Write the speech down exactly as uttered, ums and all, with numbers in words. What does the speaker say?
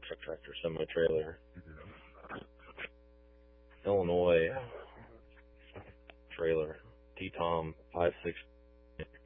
truck tractor semi trailer. Illinois trailer. T Tom five six